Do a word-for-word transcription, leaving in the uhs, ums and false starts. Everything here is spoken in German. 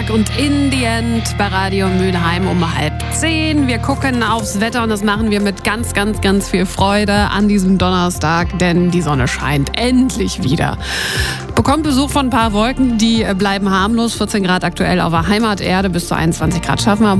Donnerstag und In the End bei Radio Mülheim um halb zehn. Wir gucken aufs Wetter und das machen wir mit ganz, ganz, ganz viel Freude an diesem Donnerstag, denn die Sonne scheint endlich wieder. Bekommt Besuch von ein paar Wolken, die bleiben harmlos. vierzehn Grad aktuell auf der Heimaterde, bis zu einundzwanzig Grad schaffen wir